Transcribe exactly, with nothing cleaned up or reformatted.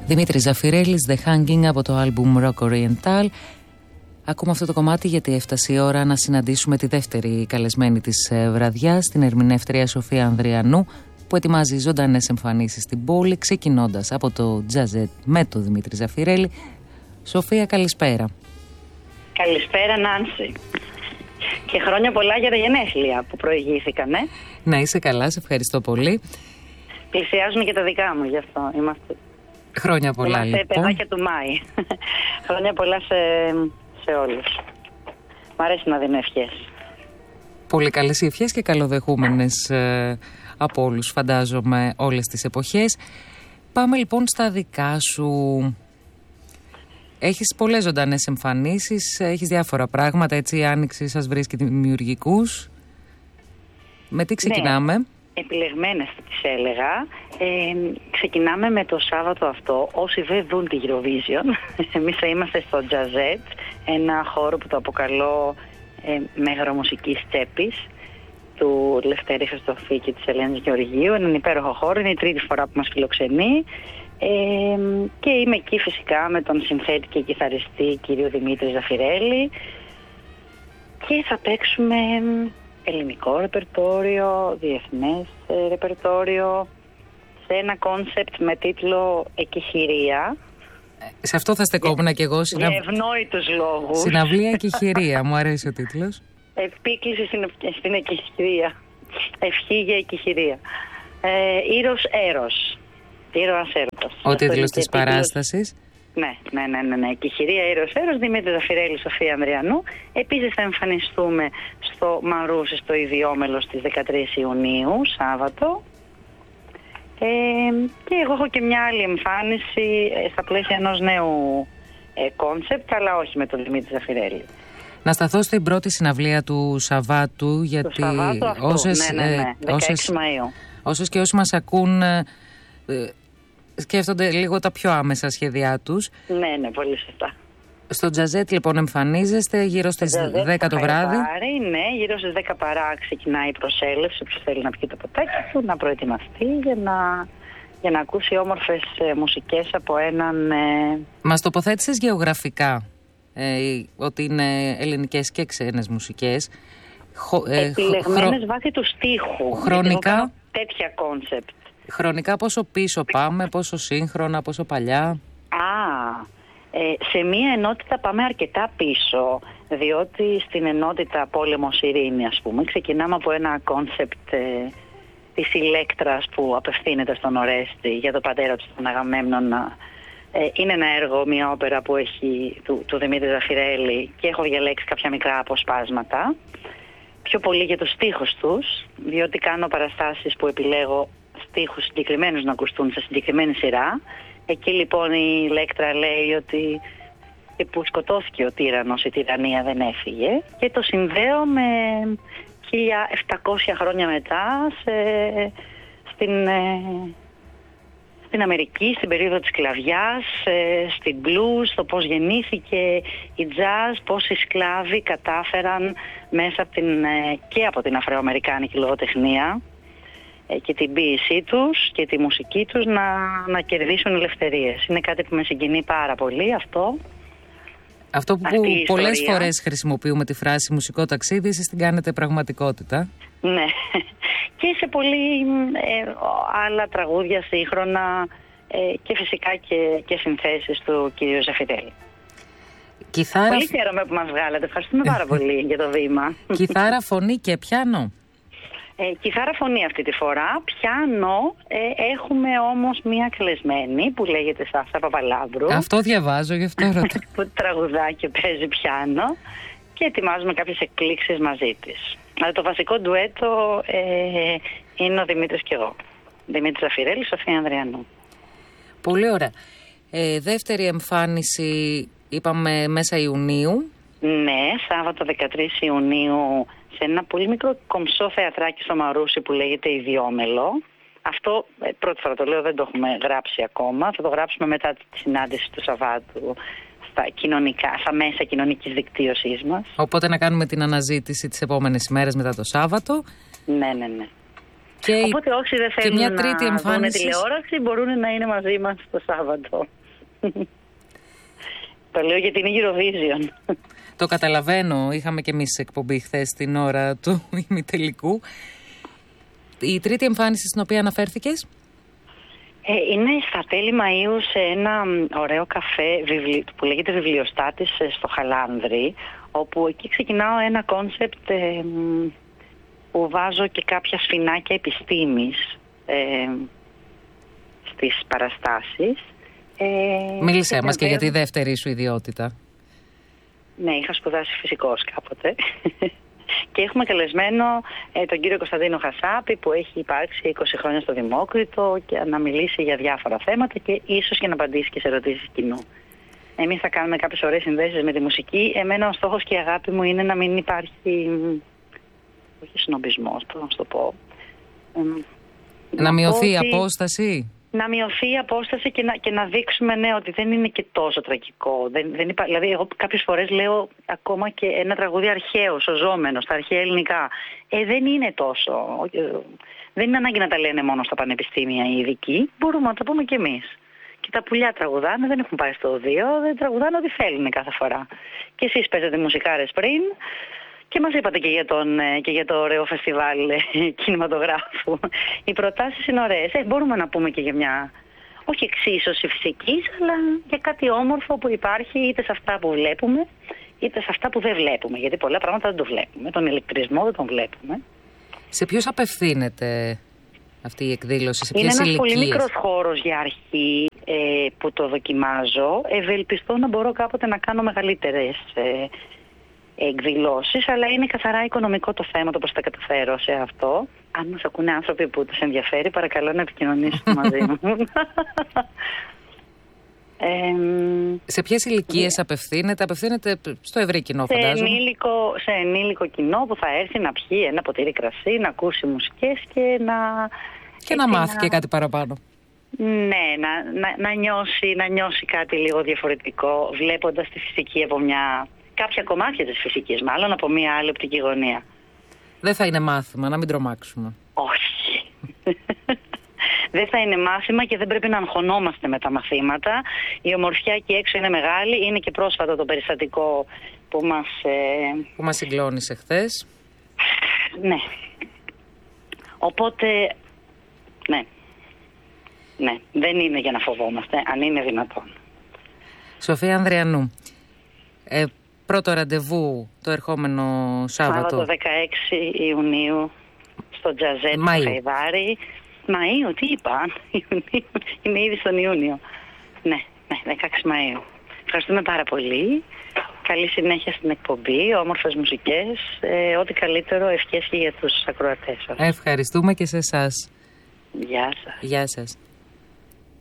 Δημήτρης Ζαφυρέλης, The Hanging από το άλμπουμ Rock Oriental. Ακούμε αυτό το κομμάτι γιατί έφτασε η ώρα να συναντήσουμε τη δεύτερη καλεσμένη της βραδιάς, την ερμηνεύτρια Σοφία Ανδριανού, που ετοιμάζει ζωντανές εμφανίσεις στην πόλη, ξεκινώντας από το Τζαζέτ με το Δημήτρη Ζαφυρέλη. Σοφία, καλησπέρα. Καλησπέρα, Νάνση. Και χρόνια πολλά για τα γενέθλια που προηγήθηκαν, ε? Να είσαι καλά, σε ευχαριστώ πολύ. Πλησιάζουν και τα δικά μου, γι' αυτό είμαστε. Χρόνια πολλά, είμαστε λοιπόν. Είμαστε παιδάκια του Μάη. Χρόνια πολλά σε, σε όλους. Μ' αρέσει να δίνω ευχές. Πολύ καλές ευχές και καλοδεχούμενες ε, από όλους, φαντάζομαι, όλες τις εποχές. Πάμε λοιπόν στα δικά σου. Έχεις πολλές ζωντανές εμφανίσεις, έχεις διάφορα πράγματα, έτσι η άνοιξη σας βρίσκει δημιουργικούς. Με τι ξεκινάμε? Ναι, επιλεγμένες τις έλεγα. Ε, ξεκινάμε με το Σάββατο αυτό. Όσοι δεν δουν τη Eurovision, εμείς θα είμαστε στο Τζαζέτ, ένα χώρο που το αποκαλώ ε, μέγαρο μουσικής τσέπης, του Λευτέρη Χριστοφή και της Ελένης Γεωργίου. Έναν υπέροχο χώρο, είναι η τρίτη φορά που μας φιλοξενεί. Ε, και είμαι εκεί φυσικά με τον συνθέτη και κιθαριστή κύριο Δημήτρη Ζαφυρέλη και θα παίξουμε ελληνικό ρεπερτόριο, διεθνές ρεπερτόριο, σε ένα κόνσεπτ με τίτλο Εκεχηρία. Σε αυτό θα στεκόμουν και εγώ. Συναυ... Για ευνόητους λόγους. Συναυλία Εκεχηρία, μου αρέσει ο τίτλος. Επίκληση στην, στην Εκεχηρία. Ευχή για Εκεχηρία. Ε, Ήρος Έρος. Ήρωας έρωτας. Ο τίτλος της παράστασης. Ναι, ναι, ναι, ναι, ναι. Εκεχηρία, Ήρωας Έρος, Δημήτρη Ζαφυρέλη, Σοφία Ανδριανού. Επίσης θα εμφανιστούμε στο Μαρούσι, στο Ιδιόμελο στις δεκατρείς Ιουνίου, Σάββατο. Ε, και εγώ έχω και μια άλλη εμφάνιση ε, στα πλαίσια ενός νέου κόνσεπτ, ε, αλλά όχι με τον Δημήτρη Ζαφυρέλη. Να σταθώ στην πρώτη συναυλία του Σαββάτου, γιατί το Σαββάτου αυτό, όσες, ναι, ναι, ναι, δεκαέξι όσες, Μαΐου. Όσες και όσοι μας ακούν ε, σκέφτονται λίγο τα πιο άμεσα σχέδιά τους. Ναι, ναι, πολύ σωστά. Στο Τζαζέτ λοιπόν εμφανίζεστε γύρω στις δέκα το βράδυ. Ναι, γύρω στις δέκα παρά ξεκινάει η προσέλευση. Όποιος θέλει να πιει το ποτάκι του, να προετοιμαστεί για να, για να ακούσει όμορφες ε, μουσικές από έναν... Ε... Μας τοποθέτησες γεωγραφικά ε, ότι είναι ελληνικές και ξένες μουσικές. Ε, Επιλεγμένες χρο... βάσει του στίχου. Χρονικά... Τέτοια κόνσεπτ. Χρονικά πόσο πίσω πάμε, πόσο σύγχρονα, πόσο παλιά? Α, ε, σε μία ενότητα πάμε αρκετά πίσω, διότι στην ενότητα Πόλεμος Ειρήνη, ας πούμε, ξεκινάμε από ένα κόνσεπτ ε, της Ηλέκτρας που απευθύνεται στον Ορέστη για τον πατέρα του, τον Αγαμέμνονα. Ε, είναι ένα έργο, μια όπερα που έχει, του, του Δημήτρη Ζαφυρέλη, και έχω διαλέξει κάποια μικρά αποσπάσματα. Πιο πολύ για τους στίχους τους, διότι κάνω παραστάσεις που επιλέγω στίχους συγκεκριμένους να ακουστούν σε συγκεκριμένη σειρά. Εκεί λοιπόν η Ηλέκτρα λέει ότι που σκοτώθηκε ο τύραννος, η τυραννία δεν έφυγε, και το συνδέω με χίλια επτακόσια χρόνια μετά σε, στην, ε, στην Αμερική, στην περίοδο της σκλαβιάς, ε, στην blues, το πώς γεννήθηκε η jazz, πώς οι σκλάβοι κατάφεραν μέσα από την, ε, και από την αφροαμερικάνικη λογοτεχνία και την ποίησή τους και τη μουσική τους να, να κερδίσουν ελευθερίες. Είναι κάτι που με συγκινεί πάρα πολύ αυτό. Αυτό που πολλές φορές χρησιμοποιούμε τη φράση μουσικό ταξίδι, εσείς την κάνετε πραγματικότητα. Ναι. Και σε πολύ ε, άλλα τραγούδια σύγχρονα ε, και φυσικά και, και συνθέσεις του κυρίου Ζαφυρέλη. Κιθάρα... Πολύ χαίρομαι που μας βγάλατε. Ευχαριστούμε πάρα πολύ για το βήμα. Κιθάρα, φωνή και πιάνο. Ε, κιθάρα, φωνή αυτή τη φορά. Πιάνο ε, έχουμε όμως μία κλεσμένη που λέγεται Σάσα Παπαλάβρου. Αυτό διαβάζω, γι' αυτό ρωτώ. Που τραγουδά και παίζει πιάνο και ετοιμάζουμε κάποιες εκπλήξεις μαζί της. Αλλά το βασικό ντουέτο ε, είναι ο Δημήτρης και εγώ. Δημήτρης Ζαφυρέλη, Σοφία Ανδριανού. Πολύ ωραία. Ε, δεύτερη εμφάνιση είπαμε μέσα Ιουνίου. Ναι, Σάββατο δεκατρείς Ιουνίου σε ένα πολύ μικρό κομψό θεατράκι στο Μαρούσι που λέγεται Ιδιόμελο. Αυτό πρώτη φορά το λέω, δεν το έχουμε γράψει ακόμα. Θα το γράψουμε μετά τη συνάντηση του Σαββάτου στα, κοινωνικά, στα μέσα κοινωνικής δικτύωσής μας. Οπότε να κάνουμε την αναζήτηση τις επόμενες ημέρες μετά το Σάββατο. Ναι, ναι, ναι. Και οπότε όσοι δεν θέλουν μια τρίτη να εμφάνιση... δουν τηλεόραση μπορούν να είναι μαζί μας το Σάββατο. Το λέω γιατί είναι Eurovision. Το καταλαβαίνω. Είχαμε και εμείς εκπομπή χθες την ώρα του ημιτελικού. Η τρίτη εμφάνιση στην οποία αναφέρθηκες? Ε, είναι στα τέλη Μαΐου σε ένα ωραίο καφέ βιβλι... που λέγεται Βιβλιοστάτης στο Χαλάνδρη, όπου εκεί ξεκινάω ένα κόνσεπτ ε, που βάζω και κάποια σφινάκια επιστήμης ε, στις παραστάσεις. Ε, Μίλησέ μας και για τη δεύτερη σου ιδιότητα. Ναι, είχα σπουδάσει φυσικός κάποτε. Και έχουμε καλεσμένο ε, τον κύριο Κωνσταντίνο Χασάπη, που έχει υπάρξει είκοσι χρόνια στο Δημόκριτο, και να μιλήσει για διάφορα θέματα και ίσως και να απαντήσει και σε ερωτήσεις κοινού. Εμείς θα κάνουμε κάποιες ωραίες συνδέσεις με τη μουσική. Εμένα ο στόχος και η αγάπη μου είναι να μην υπάρχει, όχι συνομπισμός, πώς να σου το πω. Να, να μειωθεί η απόσταση. Να μειωθεί η απόσταση και να, και να δείξουμε, ναι, ότι δεν είναι και τόσο τραγικό. Δεν, δεν υπά... Δηλαδή, εγώ κάποιες φορές λέω ακόμα και ένα τραγούδι αρχαίο, σωζόμενο, στα αρχαία ελληνικά. Ε, δεν είναι τόσο. Δεν είναι ανάγκη να τα λένε μόνο στα πανεπιστήμια οι ειδικοί. Μπορούμε να τα πούμε κι εμείς. Και τα πουλιά τραγουδάνε, δεν έχουν πάει στο οδείο, δεν τραγουδάνε ό,τι θέλουν κάθε φορά. Και εσείς παίζετε μουσικάρες πριν. Και μας είπατε και για, τον, και για το ωραίο φεστιβάλ κινηματογράφου. Οι προτάσεις είναι ωραίες. Ε, μπορούμε να πούμε και για μια, όχι εξίσωση φυσικής, αλλά για κάτι όμορφο που υπάρχει είτε σε αυτά που βλέπουμε, είτε σε αυτά που δεν βλέπουμε. Γιατί πολλά πράγματα δεν το βλέπουμε. Τον ηλεκτρισμό δεν τον βλέπουμε. Σε ποιους απευθύνεται αυτή η εκδήλωση, σε ποιες ηλικίες? Είναι ένας ηλικίες? πολύ μικρός χώρος για αρχή ε, που το δοκιμάζω. Ευελπιστώ να μπορώ κάποτε να κάνω μεγαλύτερες ε, εκδηλώσεις, αλλά είναι καθαρά οικονομικό το θέμα, το πώς θα καταφέρω σε αυτό. Αν μας ακούνε άνθρωποι που τους ενδιαφέρει, παρακαλώ να επικοινωνήσετε μαζί μου. ε, σε ποιες ηλικίες ναι. απευθύνεται? Απευθύνεται στο ευρύ κοινό, σε φαντάζομαι. Ενήλικο, σε ενήλικο κοινό που θα έρθει να πιει ένα ποτήρι κρασί, να ακούσει μουσικές και να... Και να μάθει να... και κάτι παραπάνω. Ναι, να, να, να, νιώσει, να νιώσει κάτι λίγο διαφορετικό, βλέποντας τη φυσική από μια... κάποια κομμάτια της φυσικής, μάλλον από μια άλλη οπτική γωνία. Δεν θα είναι μάθημα, να μην τρομάξουμε. Όχι. Δεν θα είναι μάθημα και δεν πρέπει να αγχωνόμαστε με τα μαθήματα. Η ομορφιά εκεί έξω είναι μεγάλη. Είναι και πρόσφατα το περιστατικό που μας... Ε... που μας συγκλώνησε χθες. Ναι. Οπότε, ναι. Ναι, δεν είναι για να φοβόμαστε, αν είναι δυνατόν. Σοφία Ανδριανού, ε, πρώτο ραντεβού το ερχόμενο Σάββατο. Σάββατο δεκαέξι Ιουνίου στο Τζαζέ του Χαϊδάρη. Μαΐου, τι είπα, Ιουνίου. Είμαι ήδη στον Ιούνιο. Ναι, ναι, δεκαέξι Μαΐου. Ευχαριστούμε πάρα πολύ. Καλή συνέχεια στην εκπομπή, όμορφες μουσικές, ε, ό,τι καλύτερο, ευχές και για τους ακροατές σας. Ευχαριστούμε και σε εσάς. Γεια σας. Γεια σας.